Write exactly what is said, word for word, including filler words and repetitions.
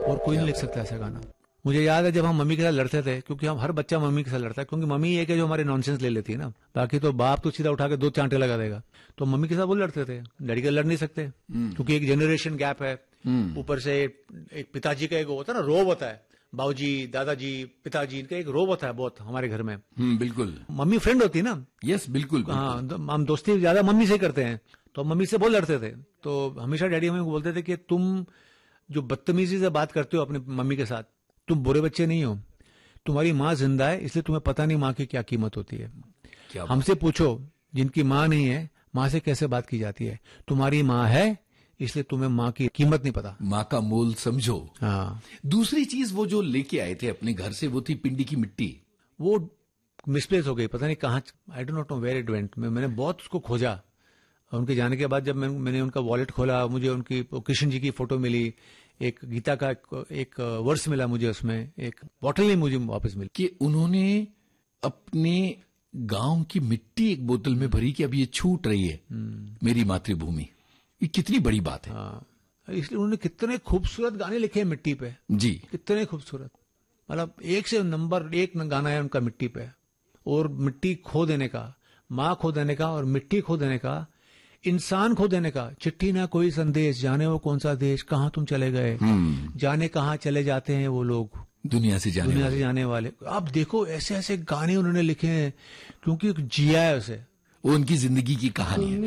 और कोई नहीं लिख सकता ऐसा गाना। मुझे याद है जब हम मम्मी के साथ लड़ते थे, क्योंकि हम हर बच्चा मम्मी के साथ लड़ता है, क्योंकि मम्मी एक है जो हमारे नॉनसेंस ले लेती है ना, बाकी तो बाप तो सीधा उठा के दो चांटे लगा देगा। तो मम्मी के साथ वो लड़ते थे, डैडी के लड़ नहीं सकते क्योंकि एक जनरेशन गैप है। ऊपर से एक पिताजी का एक होता है ना, रोब होता है, बाबूजी, दादाजी, पिताजी, इनका एक रोब होता है बहुत हमारे घर में। बिल्कुल। मम्मी फ्रेंड होती है ना। यस, बिल्कुल। हाँ, हम दोस्ती ज्यादा मम्मी से करते हैं, तो मम्मी से बहुत लड़ते थे। तो हमेशा डैडी हमें बोलते थे कि तुम जो बदतमीजी से बात करते हो अपनी मम्मी के साथ, तुम बुरे बच्चे नहीं हो, तुम्हारी माँ जिंदा है इसलिए तुम्हें पता नहीं माँ की क्या कीमत होती है। हमसे पूछो जिनकी माँ नहीं है, माँ से कैसे बात की जाती है। तुम्हारी माँ है इसलिए तुम्हें माँ की कीमत नहीं पता, माँ का मोल समझो। हाँ। दूसरी चीज वो जो लेके आए थे अपने घर से, वो थी पिंडी की मिट्टी। वो मिसप्लेस हो गई, पता नहीं कहाँ, I don't not know where it went. मैंने बहुत उसको खोजा। उनके जाने के बाद जब मैं, मैंने उनका वॉलेट खोला, मुझे उनकी कृष्ण जी की फोटो मिली, एक गीता का एक वर्स मिला मुझे, उसमें एक बॉटल नहीं मुझे वापस मिली। कि उन्होंने अपने गांव की मिट्टी एक बोतल में भरी कि अब ये छूट रही है मेरी मातृभूमि। ये कितनी बड़ी बात है। हाँ, इसलिए उन्होंने कितने खूबसूरत गाने लिखे हैं मिट्टी पे जी, कितने खूबसूरत, मतलब एक से नंबर एक गाना है उनका मिट्टी पे। और मिट्टी खो देने का, माँ खो देने का और मिट्टी खो देने का, इंसान खो देने का। चिट्ठी ना कोई संदेश, जाने वो कौन सा देश, कहाँ तुम चले गए, जाने कहाँ चले जाते हैं वो लोग, दुनिया से जाने दुनिया वाले। से जाने वाले। आप देखो ऐसे ऐसे गाने उन्होंने लिखे हैं, क्योंकि जिया है उसे, वो उनकी जिंदगी की कहानी है।